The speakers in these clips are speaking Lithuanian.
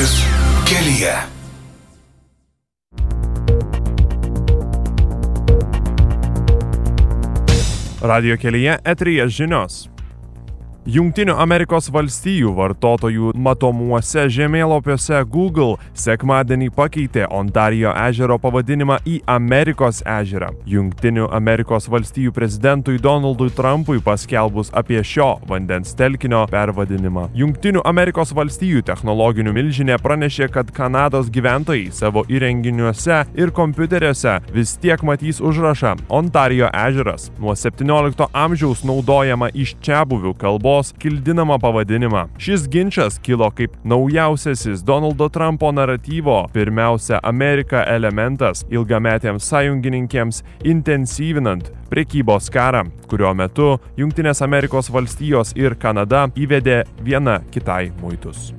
mintis kelyje. Radijo kelyje eteryje žinios. Jungtinių Amerikos valstijų vartotojų matomuose žemėlapiuose Google sekmadienį pakeitė Ontarijo ežero pavadinimą į Amerikos ežerą. Jungtinių Amerikos valstijų prezidentui Donaldui Trumpui paskelbus apie šio vandens telkinio pervadinimą. Jungtinių Amerikos valstijų technologinių milžinė pranešė, kad Kanados gyventojai savo įrenginiuose ir kompiuteriuose vis tiek matys užrašą Ontarijo ežeras. Nuo 17 amžiaus naudojama iš čiabuvių kalbos kildinamą pavadinimą. Šis ginčas kilo kaip naujausiasis Donaldo Trumpo naratyvo pirmiausia Amerika elementas ilgametėms sąjungininkėms intensyvinant prekybos karą, kurio metu Jungtinės Amerikos valstijos ir Kanada įvedė viena kitai muitus.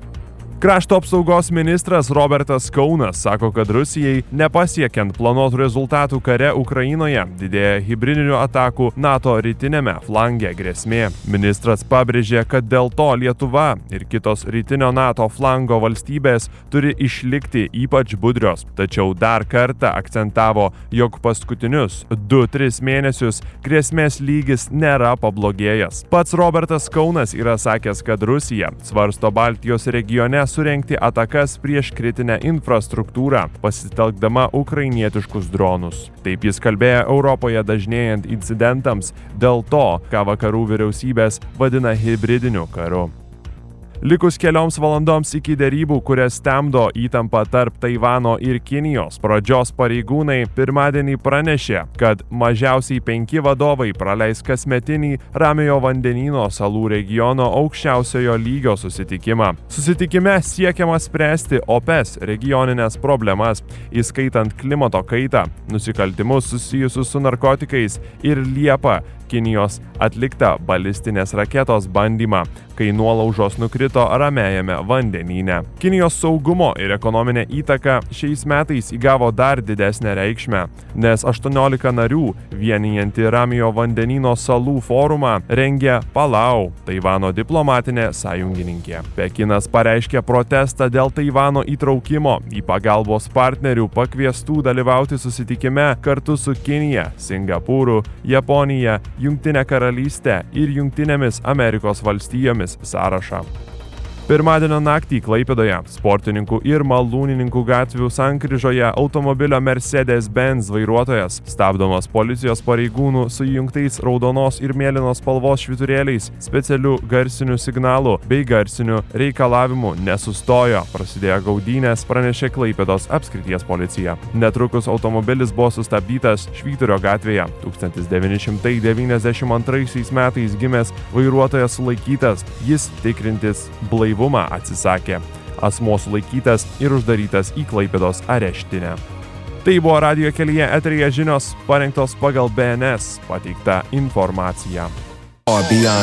Krašto apsaugos ministras Robertas Kaunas sako, kad Rusijai nepasiekiant planuotų rezultatų kare Ukrainoje didėja hibridinių atakų NATO rytinėme flange grėsmė. Ministras pabrėžė, kad dėl to Lietuva ir kitos rytinio NATO flango valstybės turi išlikti ypač budrios, tačiau dar kartą akcentavo, jog paskutinius 2-3 mėnesius grėsmės lygis nėra pablogėjęs. Pats Robertas Kaunas yra sakęs, kad Rusija svarsto Baltijos regione surengti atakas prieš kritinę infrastruktūrą, pasitelkdama ukrainietiškus dronus. Taip jis kalbėjo Europoje dažnėjant incidentams dėl to, ką vakarų vyriausybės vadina hibridiniu karu. Likus kelioms valandoms iki derybų, kurias temdo įtampa tarp Taivano ir Kinijos, pradžios pareigūnai pirmadienį pranešė, kad mažiausiai 5 vadovai praleis kasmetinį Ramiojo vandenyno salų regiono aukščiausiojo lygio susitikimą. Susitikime siekiama spręsti opes regioninės problemas, įskaitant klimato kaitą, nusikaltimus susijusius su narkotikais ir Liepą Kinijos atliktą balistinės raketos bandymą, kai nuolaužos nukrito Ramiajame vandenyne. Kinijos saugumo ir ekonominė įtaka šiais metais įgavo dar didesnę reikšmę, nes 18 narių vienijanti Ramijo vandenyno salų forumą rengia Palau, Taivano diplomatinė sąjungininkė. Pekinas pareiškė protestą dėl Taivano įtraukimo į pagalbos partnerių pakviestų dalyvauti susitikime kartu su Kinija, Singapūru, Japonija, Jungtinė karalystė ir Jungtinėmis Amerikos valstijomis sąrašą. Pirmadienio naktį Klaipėdoje sportininkų ir malūnininkų gatvių sankryžoje automobilio Mercedes-Benz vairuotojas, stabdomas policijos pareigūnų su įjungtais raudonos ir mėlynos spalvos švyturėliais, specialių garsinių signalų bei garsinių reikalavimų nesustojo. Prasidėjo gaudynės, pranešė Klaipėdos apskrities policija. Netrukus automobilis buvo sustabdytas Švyturio gatvėje. 1992 metais gimęs vairuotojas sulaikytas, jis tikrintis blaivumą atsisakė. Asmuo sulaikytas ir uždarytas į Klaipėdos areštinę. Tai buvo radijo kelyje eteryje žinios parengtos pagal BNS pateiktą informaciją.